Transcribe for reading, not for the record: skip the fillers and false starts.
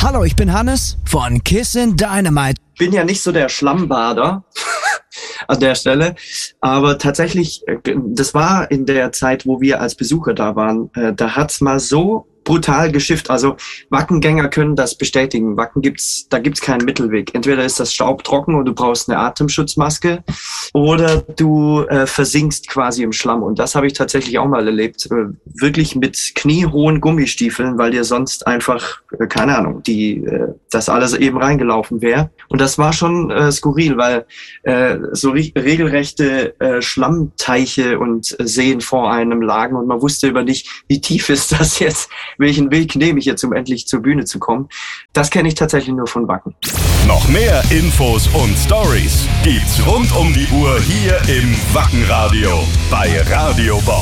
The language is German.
Hallo, ich bin Hannes von Kissin' Dynamite. Ich bin ja nicht so der Schlammbader an der Stelle, aber tatsächlich, das war in der Zeit, wo wir als Besucher da waren, da hat's mal so brutal geschifft. Also Wackengänger können das bestätigen. Da gibt's keinen Mittelweg. Entweder ist das staubtrocken und du brauchst eine Atemschutzmaske oder du versinkst quasi im Schlamm. Und das habe ich tatsächlich auch mal erlebt. Wirklich mit kniehohen Gummistiefeln, weil dir sonst einfach, keine Ahnung, das alles eben reingelaufen wäre. Und das war schon skurril, weil so regelrechte Schlammteiche und Seen vor einem lagen und man wusste über nicht, wie tief ist das jetzt, welchen Weg nehme ich jetzt, um endlich zur Bühne zu kommen. Das kenne ich tatsächlich nur von Wacken. Noch mehr Infos und Stories gibt's rund um die Uhr hier im Wackenradio bei Radio Bob.